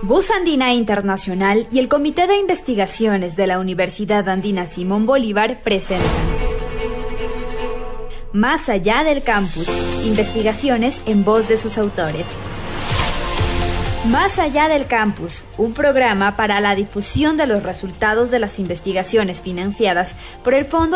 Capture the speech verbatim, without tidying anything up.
Voz Andina Internacional y el Comité de Investigaciones de la Universidad Andina Simón Bolívar presentan Más allá del campus, investigaciones en voz de sus autores. Más allá del campus, un programa para la difusión de los resultados de las investigaciones financiadas por el Fondo